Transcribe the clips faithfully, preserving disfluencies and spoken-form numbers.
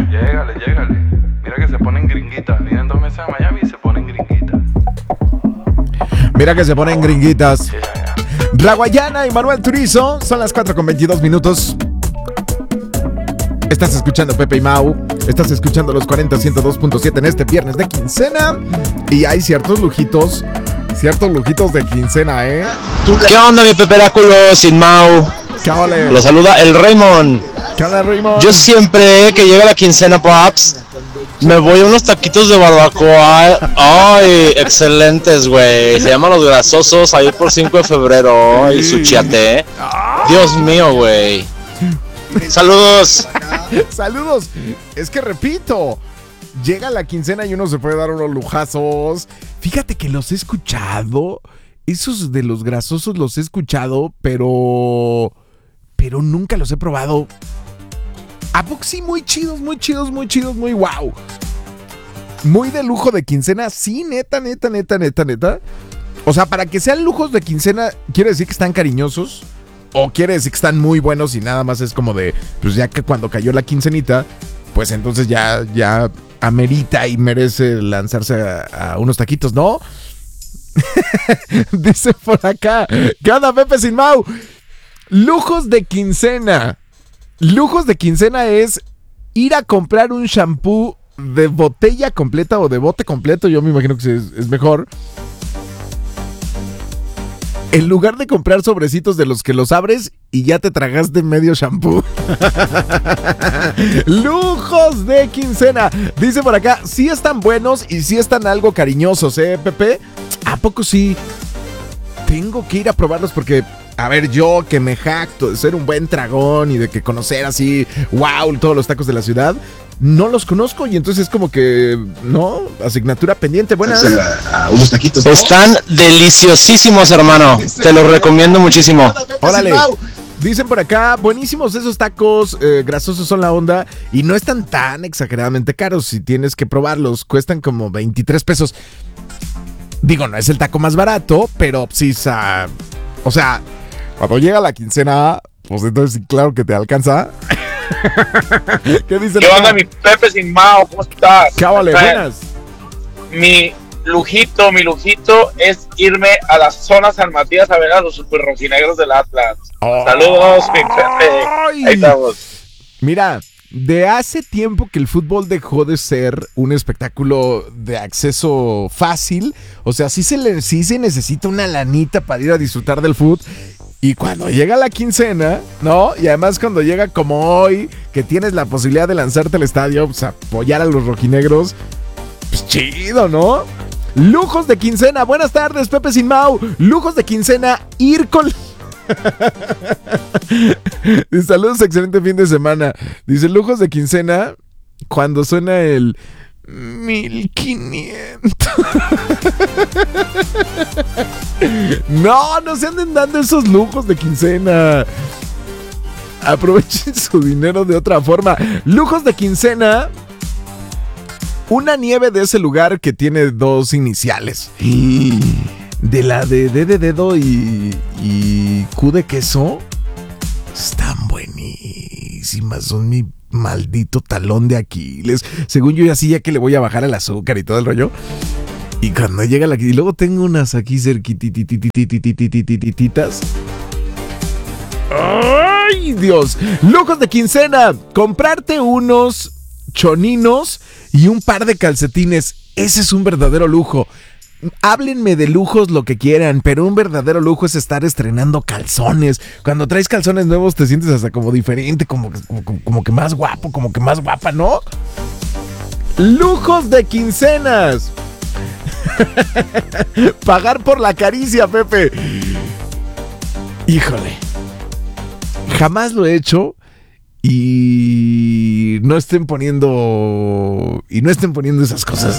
Llégale, llégale. Mira que se ponen gringuitas. Vienen dos meses a Miami y se ponen gringuitas. Mira que se ponen gringuitas. Sí, ya, ya. Raguayana y Manuel Turizo. Son las cuatro con veintidós minutos. Estás escuchando Pepe y Mau. Estás escuchando los cuarenta ciento dos punto siete en este viernes de quincena. Y hay ciertos lujitos. Ciertos lujitos de quincena, ¿eh? ¿Qué onda, mi Peperáculo sin Mau? ¿Qué ole? Lo saluda el Raymond. ¿Qué onda, Raymond? Yo siempre que llega la quincena, Pops, me voy a unos taquitos de barbacoa. Ay, excelentes, güey. Se llaman Los Grasosos, ahí por cinco de febrero. Ay, su chiate. Dios mío, güey. Saludos. Saludos. Es que repito, llega la quincena y uno se puede dar unos lujazos. Fíjate que los he escuchado. Esos de los grasosos los he escuchado, pero... Pero nunca los he probado. ¿A poco sí? Muy chidos, muy chidos, muy chidos, muy wow. Muy de lujo de quincena. Sí, neta, neta, neta, neta, neta. O sea, para que sean lujos de quincena, ¿quiere decir que están cariñosos? ¿O quiere decir que están muy buenos y nada más es como de... Pues ya que cuando cayó la quincenita, pues entonces ya, ya amerita y merece lanzarse a, a unos taquitos, ¿no? Dice por acá. ¿Qué onda, Pepe sin Mau? Lujos de quincena. Lujos de quincena es ir a comprar un shampoo de botella completa o de bote completo. Yo me imagino que es, es mejor. En lugar de comprar sobrecitos de los que los abres y ya te tragaste medio shampoo. Lujos de quincena. Dice por acá, sí están buenos y sí están algo cariñosos, ¿eh, Pepe? ¿A poco sí? Tengo que ir a probarlos porque, a ver, yo que me jacto de ser un buen tragón y de que conocer así, wow, todos los tacos de la ciudad, no los conozco y entonces es como que, ¿no? Asignatura pendiente, buenas. A, a unos taquitos, ¿no? Están deliciosísimos, hermano. Te los recomiendo muchísimo. Órale. Dicen por acá, buenísimos esos tacos, eh, grasosos son la onda y no están tan exageradamente caros. Si tienes que probarlos, cuestan como veintitrés pesos. Digo, no es el taco más barato, pero sí, sa, o sea, cuando llega la quincena, pues entonces claro que te alcanza. ¿Qué dice? ¿Qué onda, mi Pepe sin Mao? ¿Cómo estás? Cábale, buenas. Mi lujito, mi lujito es irme a la zona San Matías a ver a los super rojinegros del Atlas. Oh. Saludos, mi Pepe. Ahí estamos. Mira, de hace tiempo que el fútbol dejó de ser un espectáculo de acceso fácil. O sea, sí se, le, sí se necesita una lanita para ir a disfrutar del fútbol. Y cuando llega la quincena, ¿no? Y además cuando llega como hoy, que tienes la posibilidad de lanzarte al estadio, pues apoyar a los rojinegros, pues chido, ¿no? Lujos de quincena. Buenas tardes, Pepe sin Mau. Lujos de quincena, ir con... Saludos, excelente fin de semana. Dice, lujos de quincena, cuando suena el mil quinientos. No, no se anden dando esos lujos de quincena. Aprovechen su dinero de otra forma. Lujos de quincena, una nieve de ese lugar que tiene dos iniciales. De la de D de dedo y, y Q de queso. Están buenísimas. Son mi maldito talón de Aquiles. Según yo, así ya que le voy a bajar el azúcar y todo el rollo. Y cuando llega la... Y luego tengo unas aquí cerquititititititititititas. ¡Ay, Dios! Lujos de quincena. Comprarte unos choninos y un par de calcetines. Ese es un verdadero lujo. Háblenme de lujos lo que quieran, pero un verdadero lujo es estar estrenando calzones. Cuando traes calzones nuevos te sientes hasta como diferente, como, como, como que más guapo, como que más guapa, ¿no? Lujos de quincenas. Pagar por la caricia, Pepe. Híjole. Jamás lo he hecho. Y no estén poniendo Y no estén poniendo esas cosas.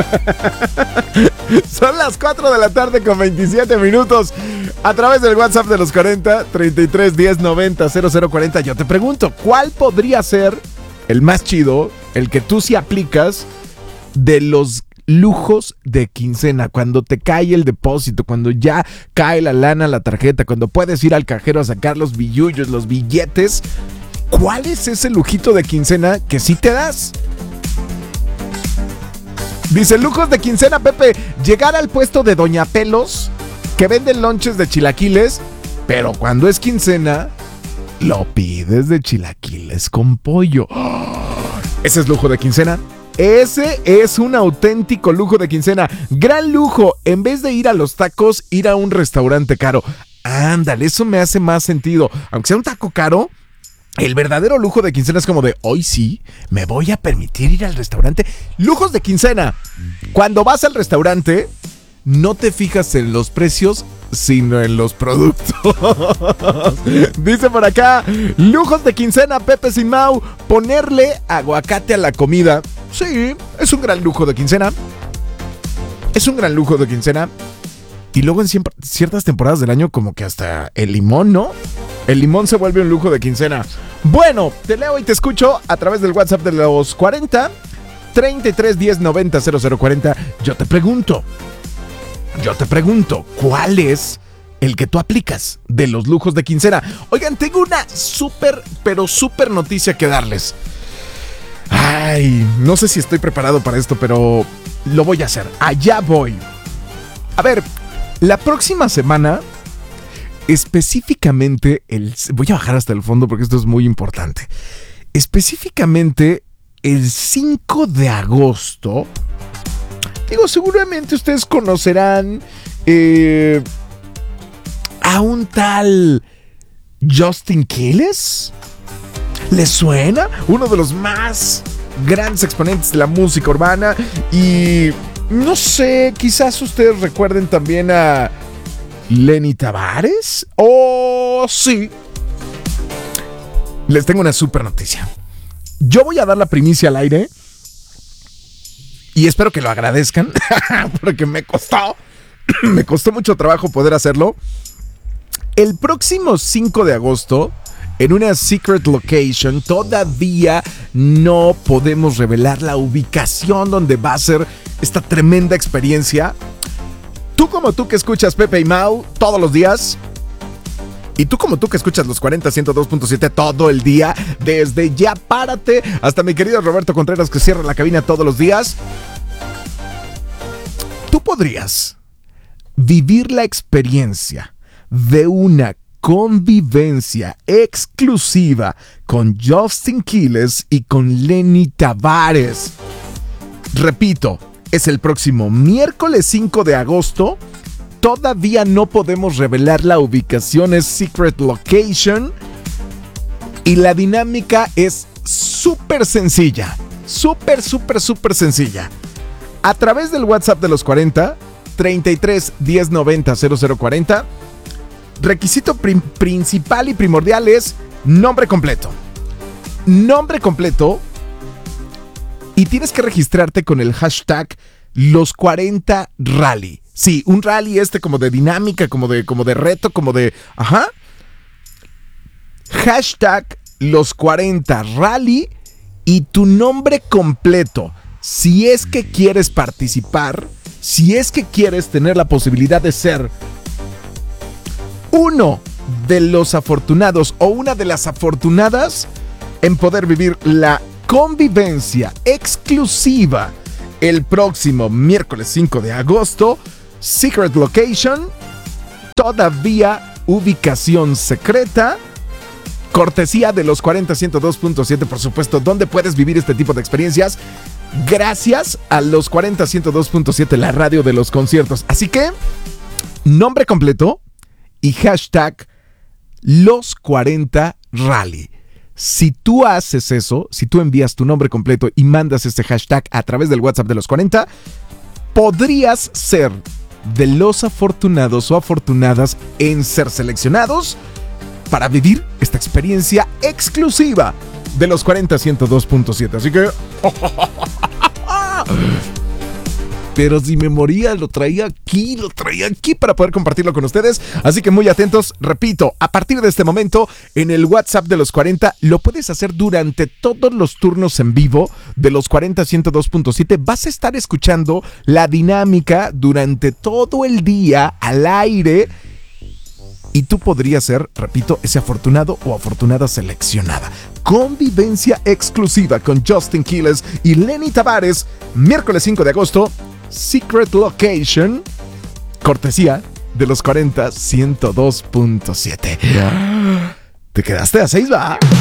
Son las cuatro de la tarde con veintisiete minutos. A través del WhatsApp de los cuarenta, treinta y tres, diez, noventa, cero cero cuarenta. Yo te pregunto, ¿cuál podría ser el más chido, el que tú sí aplicas, de los lujos de quincena? Cuando te cae el depósito, cuando ya cae la lana a la tarjeta, cuando puedes ir al cajero a sacar los billullos, los billetes ¿Cuál es ese lujito de quincena que sí te das? Dice, lujos de quincena, Pepe, llegar al puesto de Doña Pelos, que vende lonches de chilaquiles, pero cuando es quincena, lo pides de chilaquiles con pollo. ¿Ese es lujo de quincena? Ese es un auténtico lujo de quincena. Gran lujo, en vez de ir a los tacos, ir a un restaurante caro. Ándale, eso me hace más sentido. Aunque sea un taco caro, el verdadero lujo de quincena es como de, hoy sí, me voy a permitir ir al restaurante. Lujos de quincena. Cuando vas al restaurante, no te fijas en los precios, sino en los productos. Dice por acá, lujos de quincena, Pepe Sin Mau, ponerle aguacate a la comida. Sí, es un gran lujo de quincena. Es un gran lujo de quincena. Y luego en ciertas temporadas del año como que hasta el limón, ¿no? El limón se vuelve un lujo de quincena. Bueno, te leo y te escucho a través del WhatsApp de los cuarenta, treinta y tres, diez, noventa, cero cero cuarenta. Yo te pregunto, yo te pregunto, ¿cuál es el que tú aplicas de los lujos de quincena? Oigan, tengo una súper, pero súper noticia que darles. Ay, no sé si estoy preparado para esto, pero lo voy a hacer. Allá voy. A ver, la próxima semana, específicamente, el, voy a bajar hasta el fondo porque esto es muy importante. Específicamente, el cinco de agosto, digo, seguramente ustedes conocerán eh, a un tal Justin Quiles. ¿Les suena? Uno de los más grandes exponentes de la música urbana. Y no sé, quizás ustedes recuerden también a Lenny Tavares. Oh, sí. Les tengo una super noticia. Yo voy a dar la primicia al aire y espero que lo agradezcan porque me costó, me costó mucho trabajo poder hacerlo. El próximo cinco de agosto, en una secret location, todavía no podemos revelar la ubicación donde va a ser esta tremenda experiencia. Tú como tú que escuchas Pepe y Mau todos los días, y tú como tú que escuchas los cuarenta, ciento dos punto siete todo el día, desde Ya Párate hasta mi querido Roberto Contreras que cierra la cabina todos los días, tú podrías vivir la experiencia de una convivencia exclusiva con Justin Quiles y con Lenny Tavares. Repito, es el próximo miércoles cinco de agosto. Todavía no podemos revelar la ubicación, es secret location. Y la dinámica es súper sencilla. Súper, súper, súper sencilla. A través del WhatsApp de los cuarenta, treinta y tres, diez, noventa, cero cero cuarenta. Requisito prim- principal y primordial es nombre completo. Nombre completo. Y tienes que registrarte con el hashtag los cuarenta rally. Sí, un rally este como de dinámica, como de, como de reto, como de... Ajá. Hashtag los cuarenta rally y tu nombre completo. Si es que quieres participar, si es que quieres tener la posibilidad de ser uno de los afortunados o una de las afortunadas en poder vivir la convivencia exclusiva el próximo miércoles cinco de agosto, secret location, todavía ubicación secreta, cortesía de los cuarenta, ciento dos punto siete, por supuesto, donde puedes vivir este tipo de experiencias gracias a los cuarenta, ciento dos punto siete, la radio de los conciertos. Así que, nombre completo y hashtag los cuarenta rally. Si tú haces eso, si tú envías tu nombre completo y mandas este hashtag a través del WhatsApp de los cuarenta, podrías ser de los afortunados o afortunadas en ser seleccionados para vivir esta experiencia exclusiva de los cuarenta, ciento dos punto siete. Así que... Pero si me moría, lo traía aquí, lo traía aquí para poder compartirlo con ustedes. Así que muy atentos, repito, a partir de este momento, en el WhatsApp de los cuarenta, lo puedes hacer durante todos los turnos en vivo de los cuarenta, ciento dos punto siete. Vas a estar escuchando la dinámica durante todo el día al aire. Y tú podrías ser, repito, ese afortunado o afortunada seleccionada. Convivencia exclusiva con Justin Quiles y Lenny Tavares, miércoles cinco de agosto, Secret Location, cortesía de los cuarenta ciento dos punto siete. Te quedaste a seis, va.